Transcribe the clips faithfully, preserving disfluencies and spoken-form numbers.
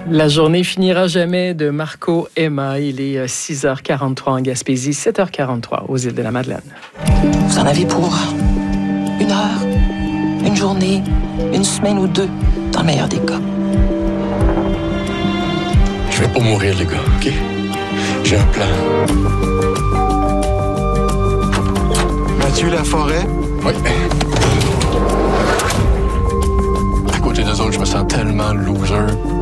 La journée finira jamais de Marco Emma. Il est six heures quarante-trois en Gaspésie, sept heures quarante-trois aux îles de la Madeleine. Vous en avez pour une heure, une journée, une semaine ou deux, dans le meilleur des cas. Je vais pas mourir, les gars, OK? J'ai un plan. Mathieu Laforêt? Oui. À côté d'eux autres, je me sens tellement loser.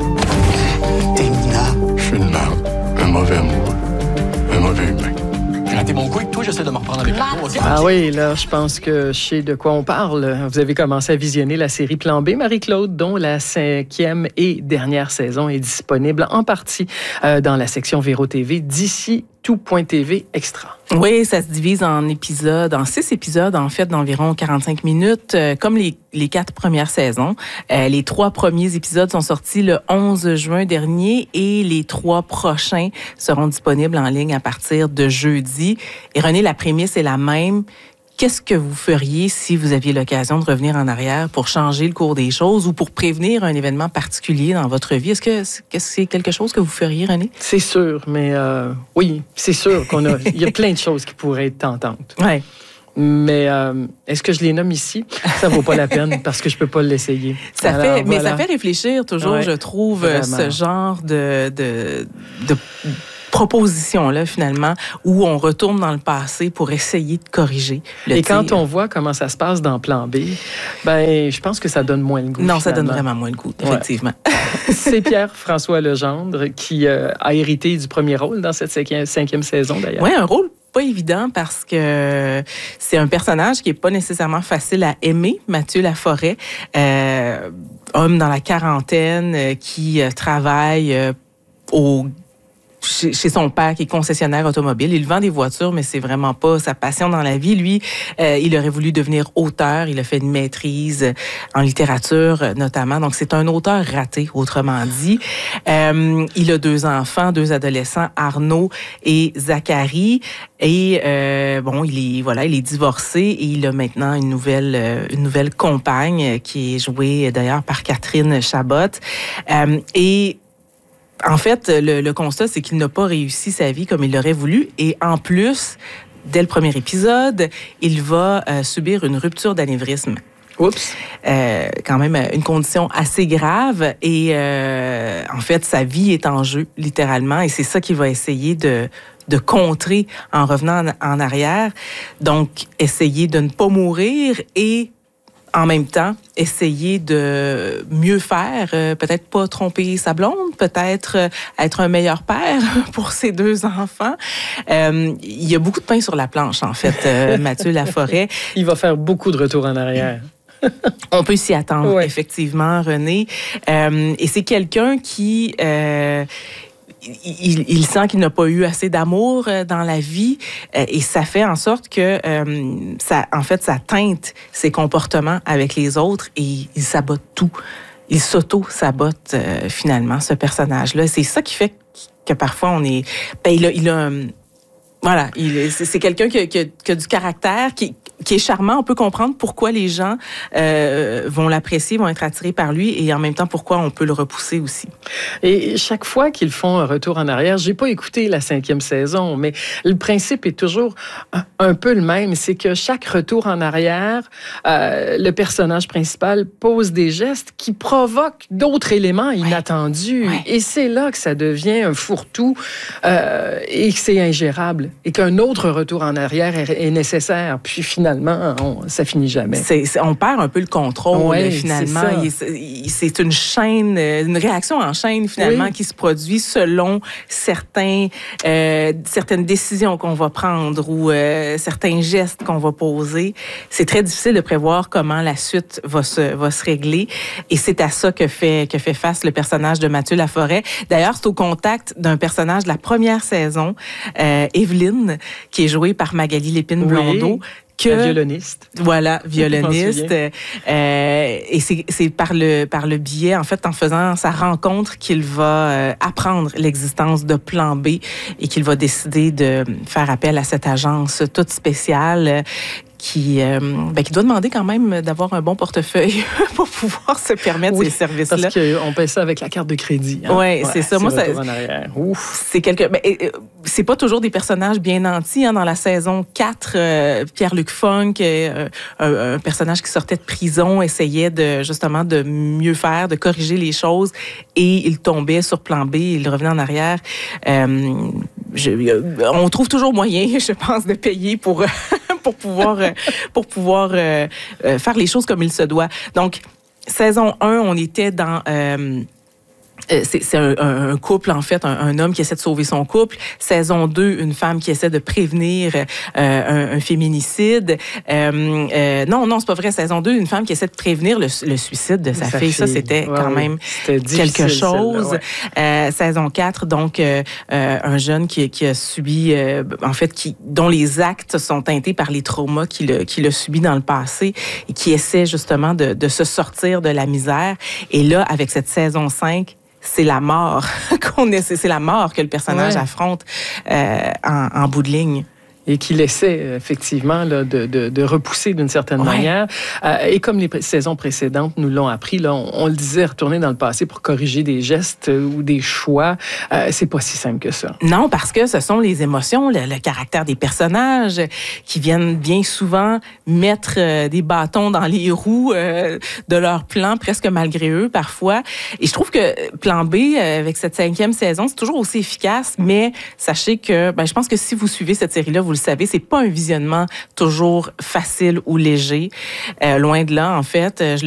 T'es minable. Je suis une merde. Un mauvais amoureux. Un mauvais humain. J'ai raté mon coup avec toi, j'essaie de me reprendre avec toi. Okay? Ah oui, là, je pense que je sais de quoi on parle. Vous avez commencé à visionner la série Plan B, Marie-Claude, dont la cinquième et dernière saison est disponible en partie euh, dans la section Véro T V d'ici tout point T V Extra. Oui, ça se divise en épisodes, en six épisodes, en fait, d'environ quarante-cinq minutes, euh, comme les, les quatre premières saisons. Euh, les trois premiers épisodes sont sortis le onze juin dernier et les trois prochains seront disponibles en ligne à partir de jeudi. Et René, la prémisse est la même. Qu'est-ce que vous feriez si vous aviez l'occasion de revenir en arrière pour changer le cours des choses ou pour prévenir un événement particulier dans votre vie? Est-ce que, est-ce que c'est quelque chose que vous feriez, René? C'est sûr, mais euh, oui, c'est sûr qu'on a. Il y a plein de choses qui pourraient être tentantes. Ouais. Mais euh, est-ce que je les nomme ici? Ça vaut pas la peine parce que je peux pas l'essayer. Ça Alors, fait, mais voilà. ça fait réfléchir toujours, Ouais, je trouve, vraiment. ce genre de, de, de proposition-là, finalement, où on retourne dans le passé pour essayer de corriger le Et tir. quand on voit comment ça se passe dans Plan B, ben, je pense que ça donne moins le goût. Non, ça donne finalement. vraiment moins le goût, effectivement. Ouais. C'est Pierre-François Legendre qui euh, a hérité du premier rôle dans cette cinquième, cinquième saison, d'ailleurs. Oui, un rôle pas évident parce que c'est un personnage qui est pas nécessairement facile à aimer, Mathieu Laforêt, euh, homme dans la quarantaine euh, qui euh, travaille euh, au Chez, chez son père qui est concessionnaire automobile. Il vend des voitures, mais c'est vraiment pas sa passion dans la vie. Lui, euh, il aurait voulu devenir auteur. Il a fait une maîtrise en littérature, notamment. Donc, c'est un auteur raté, autrement dit. Euh, il a deux enfants, deux adolescents, Arnaud et Zachary. Et euh, bon, il est voilà, il est divorcé et il a maintenant une nouvelle euh, une nouvelle compagne qui est jouée d'ailleurs par Catherine Chabot. Euh, et En fait, le, le constat, c'est qu'il n'a pas réussi sa vie comme il l'aurait voulu. Et en plus, dès le premier épisode, il va euh, subir une rupture d'anévrisme. Oups. Euh, quand même une condition assez grave. Et euh, en fait, sa vie est en jeu, littéralement. Et c'est ça qu'il va essayer de, de contrer en revenant en, en arrière. Donc, essayer de ne pas mourir et en même temps, essayer de mieux faire, euh, peut-être pas tromper sa blonde, peut-être euh, être un meilleur père pour ses deux enfants. Euh, il y a beaucoup de pain sur la planche, en fait, euh, Mathieu Laforêt. Il va faire beaucoup de retours en arrière. On peut s'y attendre, Ouais. effectivement, René. Euh, et c'est quelqu'un qui... Euh, Il, il sent qu'il n'a pas eu assez d'amour dans la vie euh, et ça fait en sorte que euh, ça, en fait, ça teinte ses comportements avec les autres et il sabote tout. Il s'auto-sabote euh, finalement, ce personnage-là. C'est ça qui fait que parfois on est... Ben, il a... Il a voilà, il, c'est, c'est quelqu'un qui a, qui, a, qui a du caractère, qui, qui est charmant. On peut comprendre pourquoi les gens euh, vont l'apprécier, vont être attirés par lui et en même temps pourquoi on peut le repousser aussi. Et chaque fois qu'ils font un retour en arrière, j'ai pas écouté la cinquième saison, mais le principe est toujours un, un peu le même. C'est que chaque retour en arrière, euh, le personnage principal pose des gestes qui provoquent d'autres éléments inattendus. Ouais. Et c'est là que ça devient un fourre-tout euh, et que c'est ingérable. Et qu'un autre retour en arrière est, est nécessaire. Puis finalement, on, ça finit jamais. C'est, c'est, on perd un peu le contrôle, Ouais, finalement. c'est, Il, c'est une chaîne, une réaction en chaîne, finalement, oui. qui se produit selon certains, euh, certaines décisions qu'on va prendre ou euh, certains gestes qu'on va poser. C'est très difficile de prévoir comment la suite va se, va se régler. Et c'est à ça que fait, que fait face le personnage de Mathieu Laforêt. D'ailleurs, c'est au contact d'un personnage de la première saison, euh, Evelyne, qui est jouée par Magali Lépine-Blondeau. Oui. Que, La violoniste. Voilà, violoniste. Euh, et c'est, c'est par le par le biais, en fait, en faisant sa rencontre, qu'il va euh, apprendre l'existence de Plan B et qu'il va décider de faire appel à cette agence toute spéciale euh, qui, euh, ben, qui doit demander quand même d'avoir un bon portefeuille pour pouvoir se permettre oui, ces services-là. Parce qu'on paye ça avec la carte de crédit. Hein? Oui, ouais, c'est ça. Moi, ça, en arrière. Ouf. C'est quelque, ben, c'est pas toujours des personnages bien nantis. Hein. Dans la saison quatre, euh, Pierre-Luc Funk, euh, un, un personnage qui sortait de prison, essayait de justement de mieux faire, de corriger les choses, et il tombait sur plan B, il revenait en arrière. Euh, je, on trouve toujours moyen, je pense, de payer pour pour pouvoir pour pouvoir euh, faire les choses comme il se doit. Donc, saison un, on était dans euh, C'est, c'est un, un couple, en fait, un, un homme qui essaie de sauver son couple. Saison deux, une femme qui essaie de prévenir euh, un, un féminicide. Euh, euh, non, non, c'est pas vrai. Saison deux, une femme qui essaie de prévenir le, le suicide de sa, sa fille. fille. Ça, c'était ouais, quand même c'était quelque chose. Ouais. Euh, saison quatre, donc, euh, euh, un jeune qui, qui a subi, euh, en fait, qui, dont les actes sont teintés par les traumas qu'il a, qu'il a subis dans le passé et qui essaie justement de, de se sortir de la misère. Et là, avec cette saison cinq, c'est la mort qu'on essaie, c'est la mort que le personnage ouais. affronte euh, en, en bout de ligne. Et qui laissait effectivement là, de, de, de repousser d'une certaine ouais. manière. Euh, et comme les pré- saisons précédentes nous l'ont appris, là, on, on le disait, retourner dans le passé pour corriger des gestes ou des choix, euh, c'est pas si simple que ça. Non, parce que ce sont les émotions, le, le caractère des personnages qui viennent bien souvent mettre euh, des bâtons dans les roues euh, de leur plan, presque malgré eux parfois. Et je trouve que Plan B, euh, avec cette cinquième saison, c'est toujours aussi efficace, mais sachez que ben, je pense que si vous suivez cette série-là, vous Vous le savez, c'est pas un visionnement toujours facile ou léger. Euh, loin de là, en fait. Je